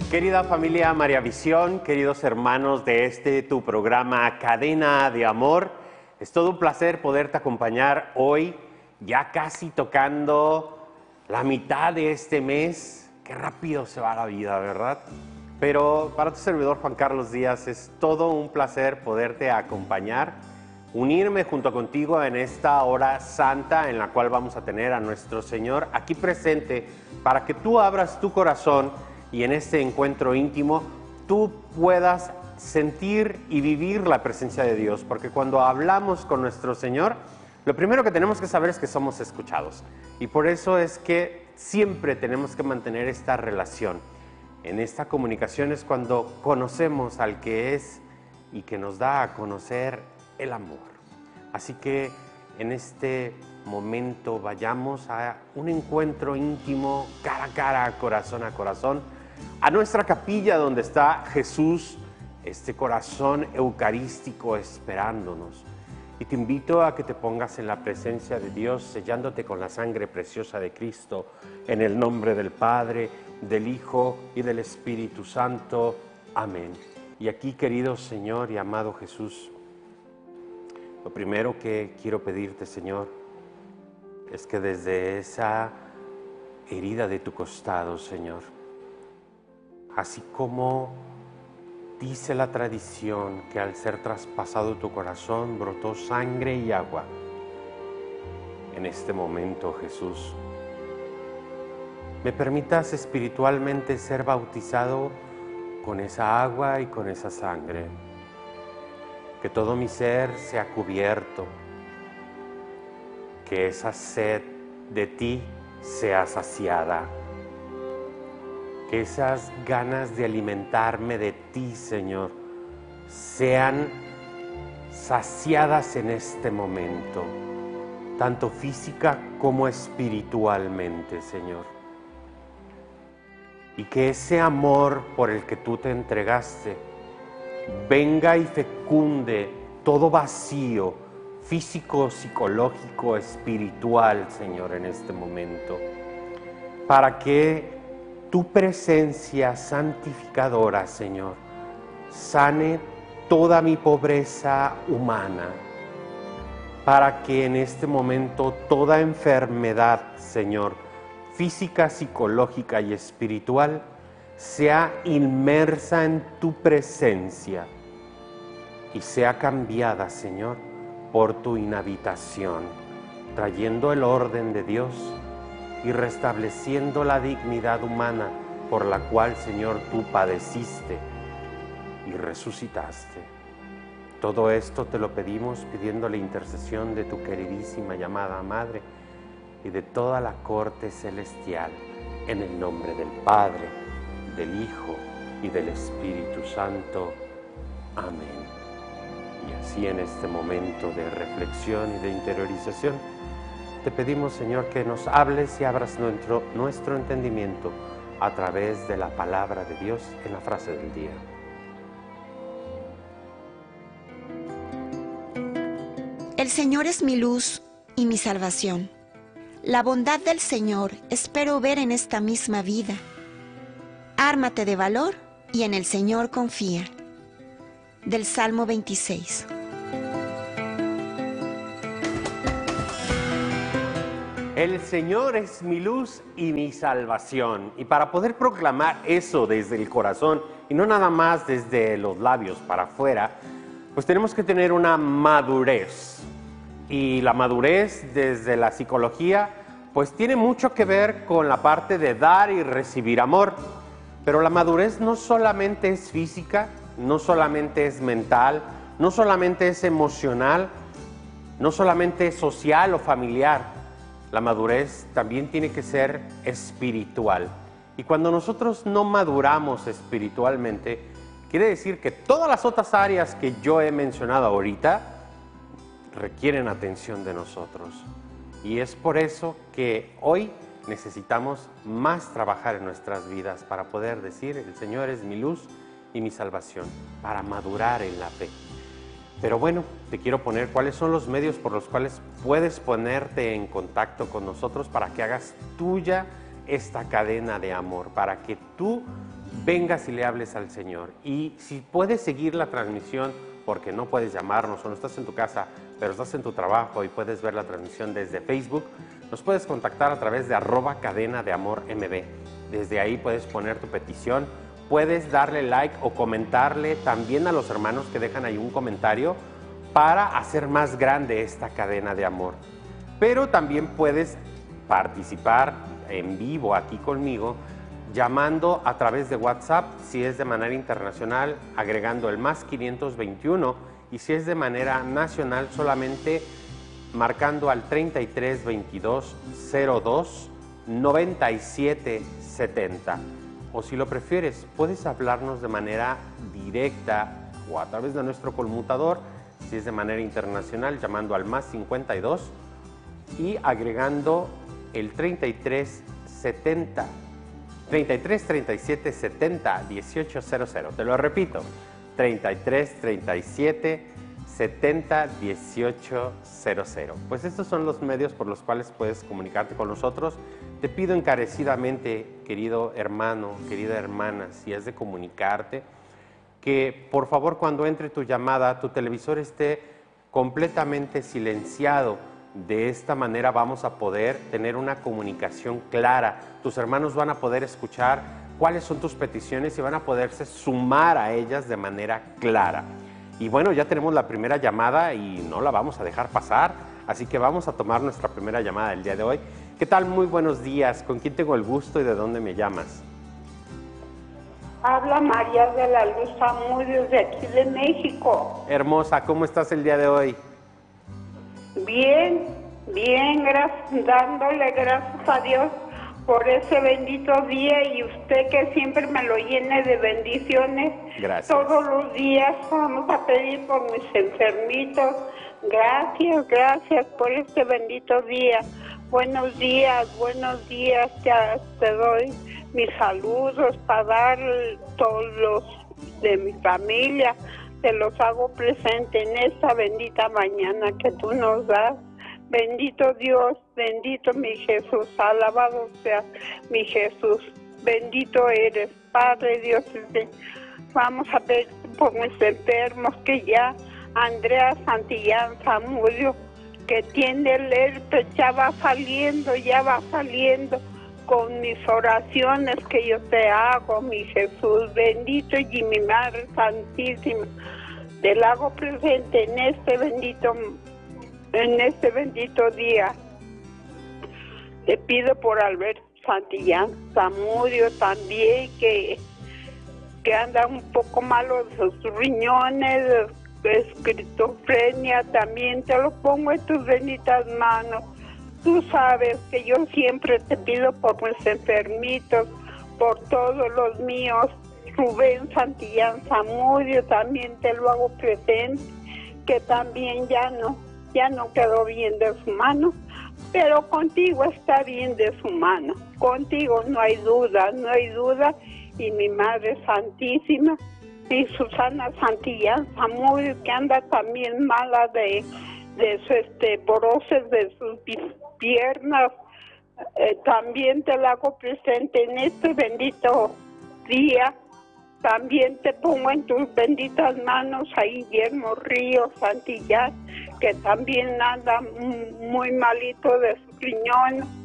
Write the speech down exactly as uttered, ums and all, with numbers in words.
Querida familia María Visión, queridos hermanos de este tu programa Cadena de Amor, es todo un placer poderte acompañar hoy, ya casi tocando la mitad de este mes. Qué rápido se va la vida, ¿verdad? Pero para tu servidor Juan Carlos Díaz es todo un placer poderte acompañar, unirme junto contigo en esta hora santa en la cual vamos a tener a nuestro Señor aquí presente para que tú abras tu corazón y en este encuentro íntimo tú puedas sentir y vivir la presencia de Dios, porque cuando hablamos con nuestro Señor, lo primero que tenemos que saber es que somos escuchados. Y por eso es que siempre tenemos que mantener esta relación. En esta comunicación es cuando conocemos al que es y que nos da a conocer el amor. Así que en este momento vayamos a un encuentro íntimo, cara a cara, corazón a corazón, a nuestra capilla donde está Jesús, este corazón eucarístico esperándonos. Y te invito a que te pongas en la presencia de Dios, sellándote con la sangre preciosa de Cristo, en el nombre del Padre, del Hijo y del Espíritu Santo. Amén. Y aquí, querido Señor y amado Jesús, lo primero que quiero pedirte, Señor, es que desde esa herida de tu costado, Señor, así como dice la tradición que al ser traspasado tu corazón brotó sangre y agua, en este momento, Jesús, me permitas espiritualmente ser bautizado con esa agua y con esa sangre, que todo mi ser sea cubierto, que esa sed de ti sea saciada, que esas ganas de alimentarme de ti, Señor, sean saciadas en este momento, tanto física como espiritualmente, Señor. Y que ese amor por el que tú te entregaste venga y fecunde todo vacío físico, psicológico, espiritual, Señor, en este momento, para que tu presencia santificadora, Señor, sane toda mi pobreza humana, para que en este momento toda enfermedad, Señor, física, psicológica y espiritual, sea inmersa en tu presencia y sea cambiada, Señor, por tu inhabitación, trayendo el orden de Dios y restableciendo la dignidad humana por la cual, Señor, tú padeciste y resucitaste. Todo esto te lo pedimos pidiendo la intercesión de tu queridísima llamada Madre y de toda la corte celestial, en el nombre del Padre, del Hijo y del Espíritu Santo. Amén. Y así en este momento de reflexión y de interiorización, te pedimos, Señor, que nos hables y abras nuestro, nuestro entendimiento a través de la palabra de Dios en la frase del día. El Señor es mi luz y mi salvación. La bondad del Señor espero ver en esta misma vida. Ármate de valor y en el Señor confía. Del Salmo veintiséis. El Señor es mi luz y mi salvación. Y para poder proclamar eso desde el corazón y no nada más desde los labios para afuera, pues tenemos que tener una madurez. Y la madurez desde la psicología pues tiene mucho que ver con la parte de dar y recibir amor. Pero la madurez no solamente es física, no solamente es mental, no solamente es emocional, no solamente es social o familiar. La madurez también tiene que ser espiritual. Y cuando nosotros no maduramos espiritualmente, quiere decir que todas las otras áreas que yo he mencionado ahorita requieren atención de nosotros. Y es por eso que hoy necesitamos más trabajar en nuestras vidas para poder decir, el Señor es mi luz y mi salvación, para madurar en la fe. Pero bueno, te quiero poner cuáles son los medios por los cuales puedes ponerte en contacto con nosotros para que hagas tuya esta cadena de amor, para que tú vengas y le hables al Señor. Y si puedes seguir la transmisión, porque no puedes llamarnos o no estás en tu casa, pero estás en tu trabajo y puedes ver la transmisión desde Facebook, nos puedes contactar a través de arroba cadena de amor mb. Desde ahí puedes poner tu petición, puedes darle like o comentarle también a los hermanos que dejan ahí un comentario para hacer más grande esta cadena de amor. Pero también puedes participar en vivo aquí conmigo, llamando a través de WhatsApp, si es de manera internacional, agregando el más quinientos veintiuno, y si es de manera nacional, solamente marcando al treinta y tres veintidós cero dos noventa y siete setenta. O si lo prefieres, puedes hablarnos de manera directa o a través de nuestro conmutador, si es de manera internacional, llamando al más cincuenta y dos y agregando el treinta y tres setenta, treinta y tres treinta y siete setenta dieciocho cero cero. Te lo repito, treinta y tres treinta y siete setenta dieciocho cero cero. Pues estos son los medios por los cuales puedes comunicarte con nosotros. Te pido encarecidamente, querido hermano, querida hermana, si has de comunicarte, que por favor cuando entre tu llamada, tu televisor esté completamente silenciado. De esta manera vamos a poder tener una comunicación clara. Tus hermanos van a poder escuchar cuáles son tus peticiones y van a poderse sumar a ellas de manera clara. Y bueno, ya tenemos la primera llamada y no la vamos a dejar pasar, así que vamos a tomar nuestra primera llamada del día de hoy. ¿Qué tal? Muy buenos días. ¿Con quién tengo el gusto y de dónde me llamas? Habla María de la Luz Zamudio de aquí de México. Hermosa, ¿cómo estás el día de hoy? Bien, bien, gracias, dándole gracias a Dios por ese bendito día y usted que siempre me lo llene de bendiciones. Gracias. Todos los días vamos a pedir por mis enfermitos. Gracias, gracias por este bendito día. Buenos días, buenos días, ya te doy mis saludos para dar todos los de mi familia. Te los hago presente en esta bendita mañana que tú nos das. Bendito Dios, bendito mi Jesús, alabado sea mi Jesús. Bendito eres, Padre Dios. Vamos a ver por mis enfermos que ya Andrea Santillán Zamudio, que tiene el herpes, ya va saliendo, ya va saliendo con mis oraciones que yo te hago, mi Jesús. Bendito y mi Madre Santísima. Te la hago presente en este bendito en este bendito día. Te pido por Alberto Santillán Zamudio también, que, que anda un poco malo de sus riñones, esquizofrenia, también te lo pongo en tus benditas manos. Tú sabes que yo siempre te pido por mis enfermitos, por todos los míos. Rubén Santillán Zamudio también te lo hago presente, que también ya no, ya no quedó bien de su mano, pero contigo está bien de su mano. Contigo no hay duda, no hay duda. Y mi Madre Santísima, y Susana Santillán Zamudio, que anda también mala de, de su osteoporosis de sus piernas, eh, también te la hago presente en este bendito día. También te pongo en tus benditas manos a Guillermo Ríos Santillán, que también anda muy malito de su riñón.